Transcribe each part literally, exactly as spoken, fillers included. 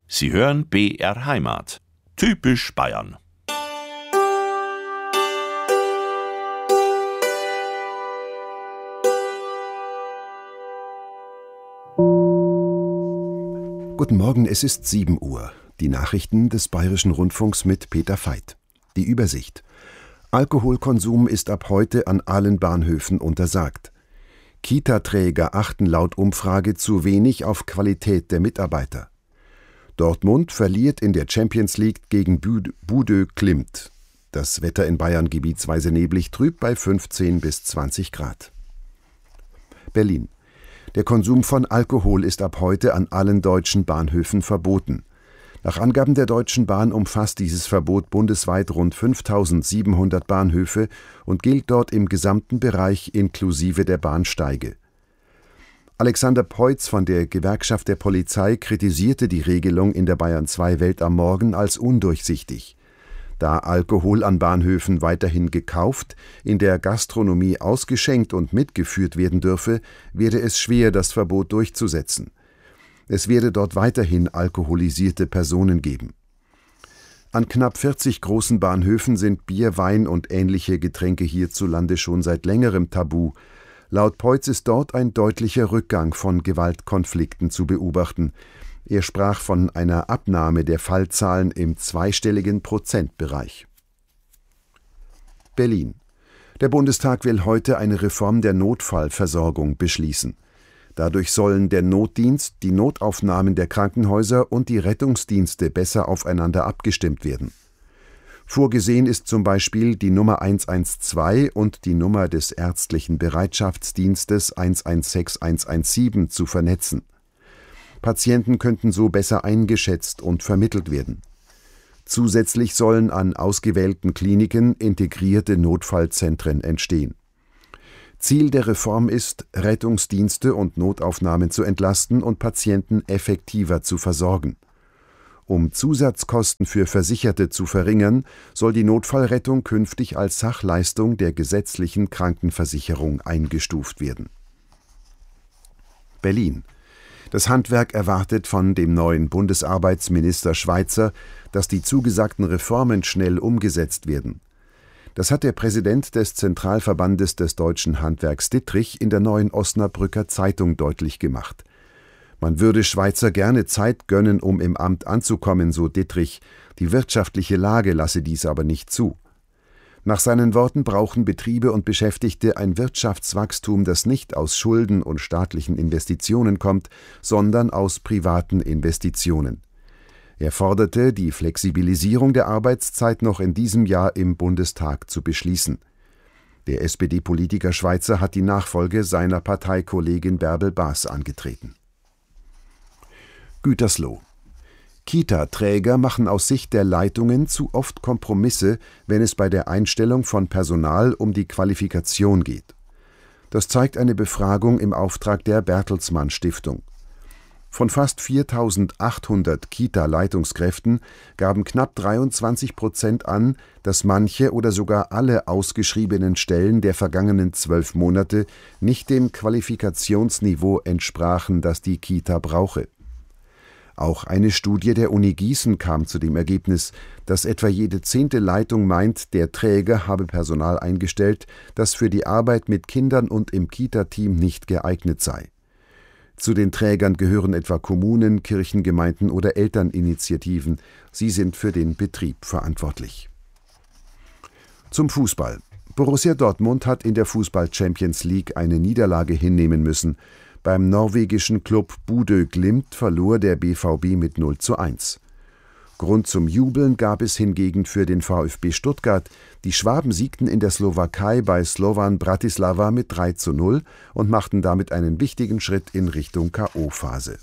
Sie hören B R Heimat. Typisch Bayern. Guten Morgen, es ist sieben Uhr. Die Nachrichten des Bayerischen Rundfunks mit Peter Veit. Die Übersicht. Alkoholkonsum ist ab heute an allen Bahnhöfen untersagt. Kita-Träger achten laut Umfrage zu wenig auf Qualität der Mitarbeiter. Dortmund verliert in der Champions League gegen Budö Klimt. Das Wetter in Bayern gebietsweise neblig, trüb bei fünfzehn bis zwanzig Grad. Berlin. Der Konsum von Alkohol ist ab heute an allen deutschen Bahnhöfen verboten. Nach Angaben der Deutschen Bahn umfasst dieses Verbot bundesweit rund fünftausendsiebenhundert Bahnhöfe und gilt dort im gesamten Bereich inklusive der Bahnsteige. Alexander Peutz von der Gewerkschaft der Polizei kritisierte die Regelung in der Bayern zwei Welt am Morgen als undurchsichtig. Da Alkohol an Bahnhöfen weiterhin gekauft, in der Gastronomie ausgeschenkt und mitgeführt werden dürfe, werde es schwer, das Verbot durchzusetzen. Es werde dort weiterhin alkoholisierte Personen geben. An knapp vierzig großen Bahnhöfen sind Bier, Wein und ähnliche Getränke hierzulande schon seit längerem tabu. Laut Peutz ist dort ein deutlicher Rückgang von Gewaltkonflikten zu beobachten. Er sprach von einer Abnahme der Fallzahlen im zweistelligen Prozentbereich. Berlin. Der Bundestag will heute eine Reform der Notfallversorgung beschließen. Dadurch sollen der Notdienst, die Notaufnahmen der Krankenhäuser und die Rettungsdienste besser aufeinander abgestimmt werden. Vorgesehen ist zum Beispiel, die Nummer eins eins zwei und die Nummer des ärztlichen Bereitschaftsdienstes eins eins sechs eins eins sieben zu vernetzen. Patienten könnten so besser eingeschätzt und vermittelt werden. Zusätzlich sollen an ausgewählten Kliniken integrierte Notfallzentren entstehen. Ziel der Reform ist, Rettungsdienste und Notaufnahmen zu entlasten und Patienten effektiver zu versorgen. Um Zusatzkosten für Versicherte zu verringern, soll die Notfallrettung künftig als Sachleistung der gesetzlichen Krankenversicherung eingestuft werden. Berlin. Das Handwerk erwartet von dem neuen Bundesarbeitsminister Schweizer, dass die zugesagten Reformen schnell umgesetzt werden. Das hat der Präsident des Zentralverbandes des deutschen Handwerks Dittrich in der Neuen Osnabrücker Zeitung deutlich gemacht. Man würde Schweizer gerne Zeit gönnen, um im Amt anzukommen, so Dittrich. Die wirtschaftliche Lage lasse dies aber nicht zu. Nach seinen Worten brauchen Betriebe und Beschäftigte ein Wirtschaftswachstum, das nicht aus Schulden und staatlichen Investitionen kommt, sondern aus privaten Investitionen. Er forderte, die Flexibilisierung der Arbeitszeit noch in diesem Jahr im Bundestag zu beschließen. Der S P D-Politiker Schweizer hat die Nachfolge seiner Parteikollegin Bärbel Baas angetreten. Gütersloh. Kita-Träger machen aus Sicht der Leitungen zu oft Kompromisse, wenn es bei der Einstellung von Personal um die Qualifikation geht. Das zeigt eine Befragung im Auftrag der Bertelsmann Stiftung. Von fast viertausendachthundert Kita-Leitungskräften gaben knapp dreiundzwanzig Prozent an, dass manche oder sogar alle ausgeschriebenen Stellen der vergangenen zwölf Monate nicht dem Qualifikationsniveau entsprachen, das die Kita brauche. Auch eine Studie der Uni Gießen kam zu dem Ergebnis, dass etwa jede zehnte Leitung meint, der Träger habe Personal eingestellt, das für die Arbeit mit Kindern und im Kita-Team nicht geeignet sei. Zu den Trägern gehören etwa Kommunen, Kirchengemeinden oder Elterninitiativen. Sie sind für den Betrieb verantwortlich. Zum Fußball. Borussia Dortmund hat in der Fußball-Champions League eine Niederlage hinnehmen müssen. Beim norwegischen Klub Budö Glimt verlor der B V B mit null zu eins. Grund zum Jubeln gab es hingegen für den VfB Stuttgart. Die Schwaben siegten in der Slowakei bei Slovan Bratislava mit drei zu null und machten damit einen wichtigen Schritt in Richtung K O-Phase.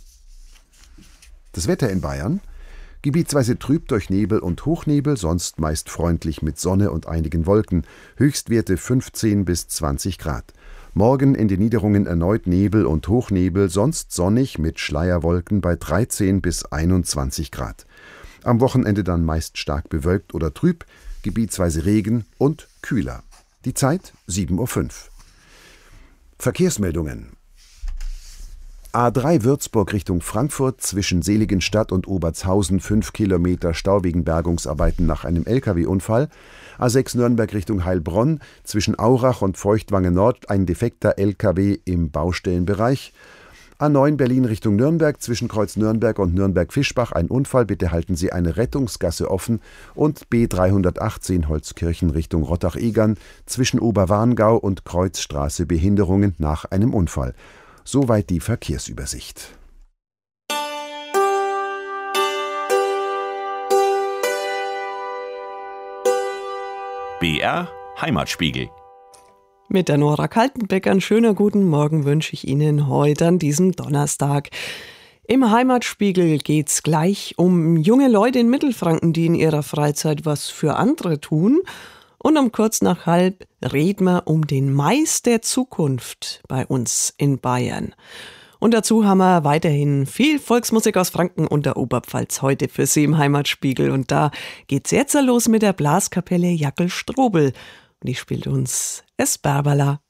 Das Wetter in Bayern: gebietsweise trüb durch Nebel und Hochnebel, sonst meist freundlich mit Sonne und einigen Wolken, Höchstwerte fünfzehn bis zwanzig Grad. Morgen in den Niederungen erneut Nebel und Hochnebel, sonst sonnig mit Schleierwolken bei dreizehn bis einundzwanzig Grad. Am Wochenende dann meist stark bewölkt oder trüb, gebietsweise Regen und kühler. Die Zeit sieben Uhr fünf. Verkehrsmeldungen. A drei Würzburg Richtung Frankfurt, zwischen Seligenstadt und Obertshausen fünf Kilometer Stau wegen Bergungsarbeiten nach einem L K W-Unfall. A sechs Nürnberg Richtung Heilbronn, zwischen Aurach und Feuchtwangen Nord ein defekter L K W im Baustellenbereich. A neun Berlin Richtung Nürnberg, zwischen Kreuz Nürnberg und Nürnberg-Fischbach ein Unfall, bitte halten Sie eine Rettungsgasse offen. Und B dreihundertachtzehn Holzkirchen Richtung Rottach-Egern, zwischen Oberwarngau und Kreuzstraße Behinderungen nach einem Unfall. Soweit die Verkehrsübersicht. B R Heimatspiegel. Mit der Nora Kaltenbeck einen schönen guten Morgen wünsche ich Ihnen heute an diesem Donnerstag. Im Heimatspiegel geht's gleich um junge Leute in Mittelfranken, die in ihrer Freizeit was für andere tun. Und um kurz nach halb reden wir um den Mais der Zukunft bei uns in Bayern. Und dazu haben wir weiterhin viel Volksmusik aus Franken und der Oberpfalz heute für Sie im Heimatspiegel. Und da geht's jetzt los mit der Blaskapelle Jackel Strobel. Und die spielt uns Es Berbala.